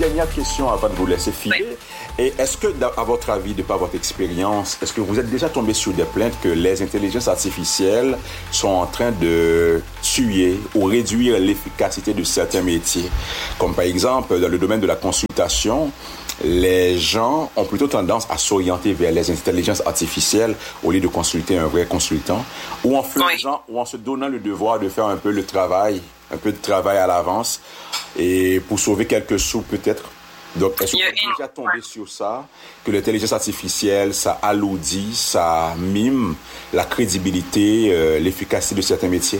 dernière question avant de vous laisser filer. Et est-ce que, à votre avis, de par votre expérience, est-ce que vous êtes déjà tombé sur des plaintes que les intelligences artificielles sont en train de tuer ou réduire l'efficacité de certains métiers? Comme par exemple, dans le domaine de la consultation, les gens ont plutôt tendance à s'orienter vers les intelligences artificielles au lieu de consulter un vrai consultant, ou en faisant, ou en se donnant le devoir de faire un peu de travail à l'avance, et pour sauver quelques sous peut-être. Donc, est-ce que vous êtes déjà tombé sur ça, que l'intelligence artificielle, ça alourdit, ça mime la crédibilité, l'efficacité de certains métiers?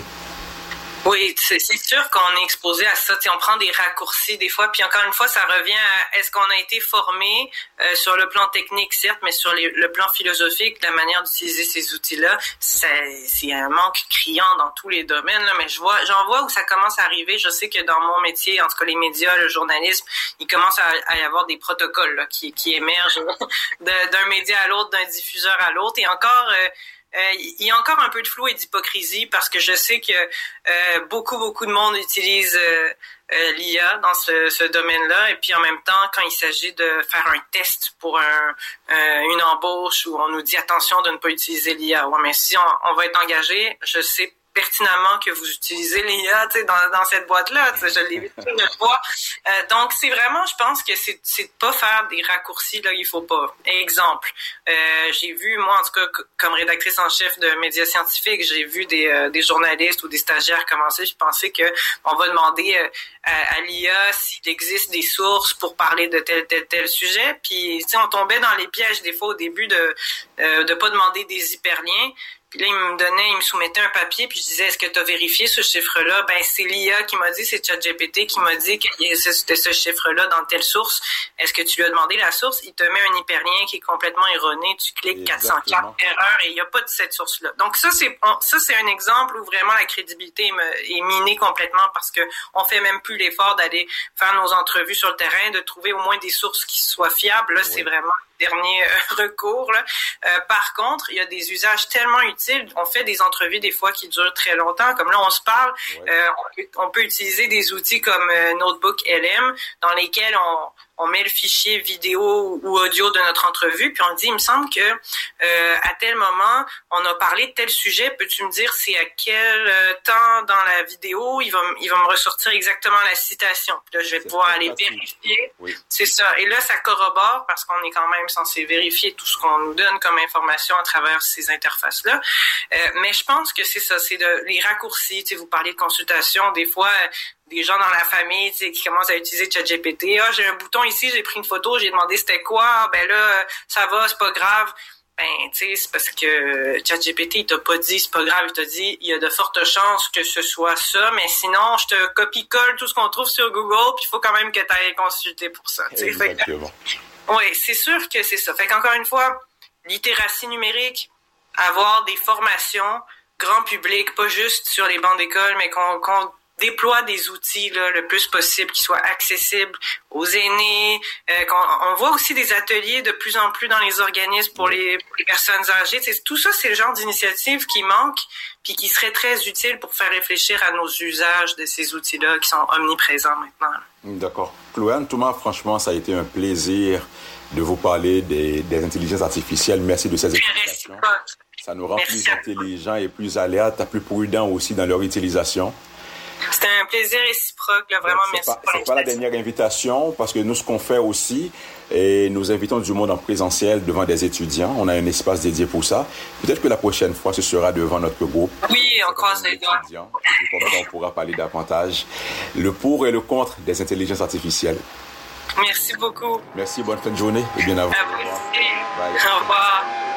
Oui, c'est sûr qu'on est exposé à ça. On prend des raccourcis des fois, puis encore une fois, ça revient à est-ce qu'on a été formé sur le plan technique, certes, mais sur le plan philosophique, la manière d'utiliser ces outils-là, c'est un manque criant dans tous les domaines. Là, mais j'en vois où ça commence à arriver. Je sais que dans mon métier, en tout cas les médias, le journalisme, il commence à y avoir des protocoles là, qui émergent d'un média à l'autre, d'un diffuseur à l'autre, et encore... il y a encore un peu de flou et d'hypocrisie parce que je sais que beaucoup de monde utilise l'IA dans ce domaine-là, et puis en même temps, quand il s'agit de faire un test pour une embauche où on nous dit attention de ne pas utiliser l'IA. Ouais, mais si on va être engagé, je sais pertinemment que vous utilisez l'IA, dans cette boîte-là, je l'ai vu une fois. Donc, c'est vraiment, je pense que c'est de pas faire des raccourcis, là, il faut pas. Exemple, j'ai vu, moi, en tout cas, comme rédactrice en chef de médias scientifiques, j'ai vu des journalistes ou des stagiaires commencer, je pensais que on va demander à l'IA s'il existe des sources pour parler de tel sujet, puis, on tombait dans les pièges, des fois, au début de pas demander des hyperliens. Puis là, il me soumettait un papier, puis je disais, est-ce que tu as vérifié ce chiffre-là? Ben, c'est l'IA qui m'a dit, c'est ChatGPT qui m'a dit que c'était ce chiffre-là dans telle source. Est-ce que tu lui as demandé la source? Il te met un hyperlien qui est complètement erroné. Tu cliques 404 erreurs et il n'y a pas de cette source-là. Donc ça, c'est un exemple où vraiment la crédibilité est minée complètement parce que on fait même plus l'effort d'aller faire nos entrevues sur le terrain, de trouver au moins des sources qui soient fiables. Là, c'est vraiment dernier recours. Là. Par contre, il y a des usages tellement utiles. On fait des entrevues des fois qui durent très longtemps. Comme là, on se parle. On peut utiliser des outils comme Notebook LM dans lesquels on met le fichier vidéo ou audio de notre entrevue, puis on dit, il me semble que à tel moment, on a parlé de tel sujet. Peux-tu me dire c'est à quel temps dans la vidéo il va me ressortir exactement la citation. Puis là, je vais pouvoir aller vérifier. Oui. C'est ça. Et là, ça corrobore parce qu'on est quand même censé vérifier tout ce qu'on nous donne comme information à travers ces interfaces-là. Mais je pense que c'est ça, c'est les raccourcis. Vous parlez de consultation, des fois... des gens dans la famille, qui commencent à utiliser ChatGPT. Ah, j'ai un bouton ici, j'ai pris une photo, j'ai demandé c'était quoi. Ben là, ça va, c'est pas grave. Ben, c'est parce que ChatGPT, il t'a pas dit c'est pas grave, il t'a dit il y a de fortes chances que ce soit ça, mais sinon, je te copie-colle tout ce qu'on trouve sur Google, puis il faut quand même que tu ailles consulter pour ça. Exactement. Oui, c'est sûr que c'est ça. Fait qu'encore une fois, littératie numérique, avoir des formations grand public, pas juste sur les bancs d'école, mais qu'on déploie des outils là, le plus possible qui soient accessibles aux aînés. On voit aussi des ateliers de plus en plus dans les organismes pour les personnes âgées. Tout ça, c'est le genre d'initiative qui manque puis qui serait très utile pour faire réfléchir à nos usages de ces outils-là qui sont omniprésents maintenant. D'accord. Chloé-Anne Touma, franchement, ça a été un plaisir de vous parler des intelligences artificielles. Merci de ces explications. Ça nous rend plus intelligents et plus alertes, plus prudents aussi dans leur utilisation. C'était un plaisir réciproque, là, vraiment. Merci. C'est pas la dernière invitation, parce que nous, ce qu'on fait aussi, et nous invitons du monde en présentiel devant des étudiants. On a un espace dédié pour ça. Peut-être que la prochaine fois, ce sera devant notre groupe. Oui, on croise les doigts. Comme ça, on pourra parler davantage le pour et le contre des intelligences artificielles. Merci beaucoup. Merci, bonne fin de journée et bien à vous. À vous aussi. Bye. Au revoir.